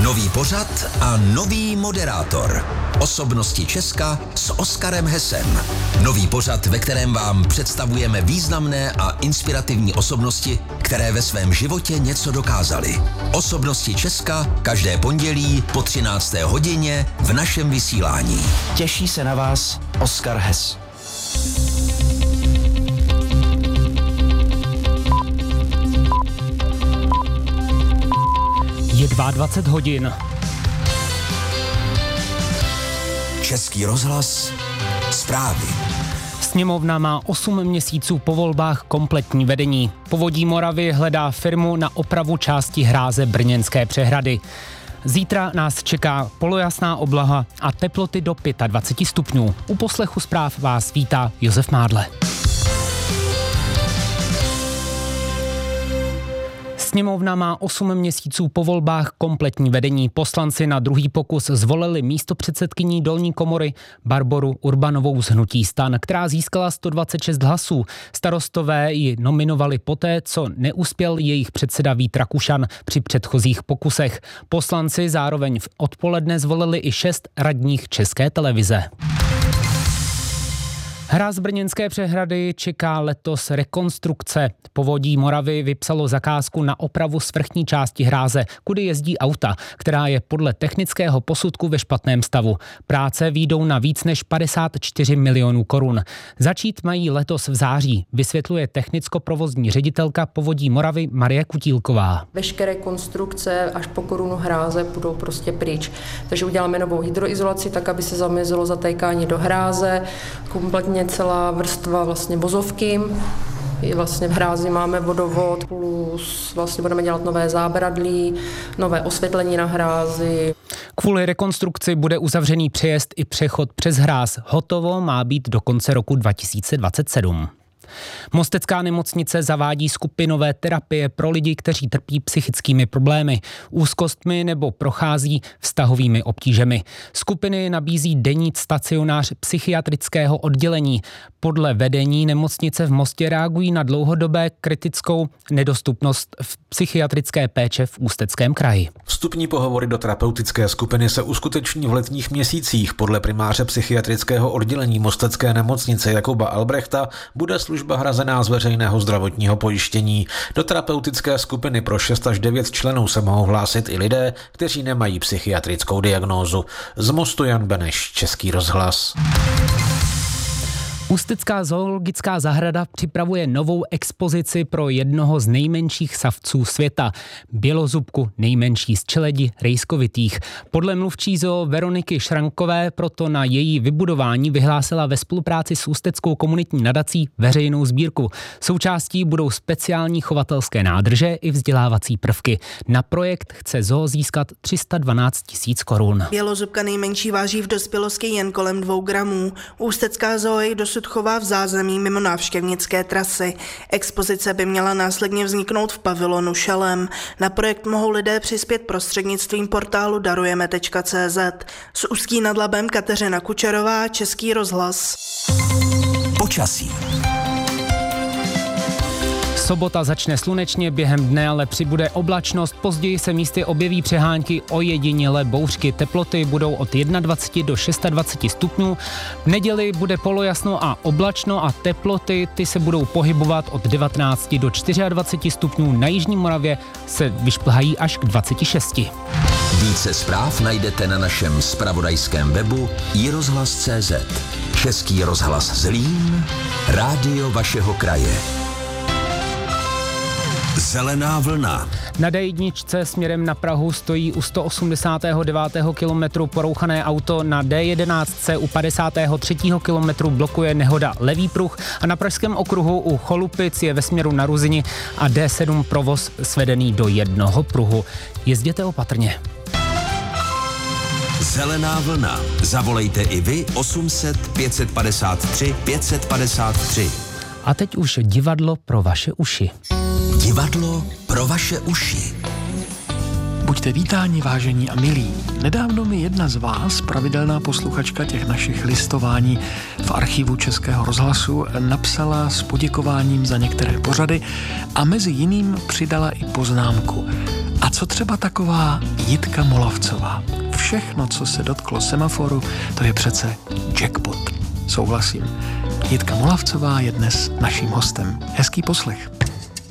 Nový pořad a nový moderátor. Osobnosti Česka s Oskarem Hessem. Nový pořad, ve kterém vám představujeme významné a inspirativní osobnosti, které ve svém životě něco dokázaly. Osobnosti Česka každé pondělí po 13. hodině v našem vysílání. Těší se na vás Oskar Hess. Je 22 hodin. Český rozhlas, zprávy. Sněmovna má 8 měsíců po volbách kompletní vedení. Povodí Moravy hledá firmu na opravu části hráze Brněnské přehrady. Zítra nás čeká polojasná obloha a teploty do 25 stupňů. U poslechu zpráv vás vítá Josef Mádle. Sněmovna má 8 měsíců po volbách kompletní vedení. Poslanci na druhý pokus zvolili místopředsedkyní dolní komory Barboru Urbanovou z hnutí STAN, která získala 126 hlasů. Starostové ji nominovali poté, co neuspěl jejich předseda Vít Rakušan při předchozích pokusech. Poslanci zároveň v odpoledne zvolili i 6 radních České televize. Hráz Brněnské přehrady čeká letos rekonstrukce. Povodí Moravy vypsalo zakázku na opravu svrchní části hráze, kudy jezdí auta, která je podle technického posudku ve špatném stavu. Práce výjdou na víc než 54 milionů korun. Začít mají letos v září, vysvětluje technicko-provozní ředitelka Povodí Moravy Marie Kutílková. Veškeré konstrukce až po korunu hráze budou prostě pryč. Takže uděláme novou hydroizolaci, tak aby se zamezilo zatékání do hráze, kompletně celá vrstva vlastně vozovky. I vlastně v hrázi máme vodovod, plus vlastně budeme dělat nové zábradlí, nové osvětlení na hrázi. Kvůli rekonstrukci bude uzavřený přejezd i přechod přes hráz. Hotovo má být do konce roku 2027. Mostecká nemocnice zavádí skupinové terapie pro lidi, kteří trpí psychickými problémy, úzkostmi nebo prochází vztahovými obtížemi. Skupiny nabízí denní stacionář psychiatrického oddělení. Podle vedení nemocnice v Mostě reagují na dlouhodobé kritickou nedostupnost v psychiatrické péče v Ústeckém kraji. Vstupní pohovory do terapeutické skupiny se uskuteční v letních měsících. Podle primáře psychiatrického oddělení Mostecké nemocnice Jakuba Albrechta bude služba hrazená z veřejného zdravotního pojištění. Do terapeutické skupiny pro 6 až 9 členů se mohou hlásit i lidé, kteří nemají psychiatrickou diagnózu. Z Mostu Jan Beneš, Český rozhlas. Ústecká zoologická zahrada připravuje novou expozici pro jednoho z nejmenších savců světa, bělozubku, nejmenší z čeledi rejskovitých. Podle mluvčí zoo Veroniky Šrankové proto na její vybudování vyhlásila ve spolupráci s Ústeckou komunitní nadací veřejnou sbírku. Součástí budou speciální chovatelské nádrže i vzdělávací prvky. Na projekt chce zoo získat 312 000 korun. Bělozubka nejmenší váží v dospělosti jen kolem 2 gramů. Ústecká zoo je dosud chová v zázemí mimo návštěvnické trasy. Expozice by měla následně vzniknout v pavilonu Šelem. Na projekt mohou lidé přispět prostřednictvím portálu darujeme.cz. Z Ústí nad Labem Kateřina Kučerová, Český rozhlas. Počasí. Sobota začne slunečně, během dne ale přibude oblačnost, později se místy objeví přehánky, ojedinělé bouřky. Teploty budou od 21 do 26 stupňů. V neděli bude polojasno a oblačno a teploty ty se budou pohybovat od 19 do 24 stupňů. Na jižní Moravě se vyšplhají až k 26. Více zpráv najdete na našem zpravodajském webu iRozhlas.cz. Český rozhlas Zlín, rádio vašeho kraje. Zelená vlna. Na D1 směrem na Prahu stojí u 189. kilometru porouchané auto, na D11 u 53. kilometru blokuje nehoda levý pruh a na pražském okruhu u Cholupic je ve směru na Ruzini a D7 provoz svedený do jednoho pruhu. Jezděte opatrně. Zelená vlna. Zavolejte i vy 800 553 553. A teď už divadlo pro vaše uši. Divadlo pro vaše uši. Buďte vítáni, vážení a milí. Nedávno mi jedna z vás, pravidelná posluchačka těch našich listování v archivu Českého rozhlasu, napsala s poděkováním za některé pořady a mezi jiným přidala i poznámku. A co třeba taková Jitka Molavcová? Všechno, co se dotklo semaforu, to je přece jackpot. Souhlasím. Jitka Molavcová je dnes naším hostem. Hezký poslech.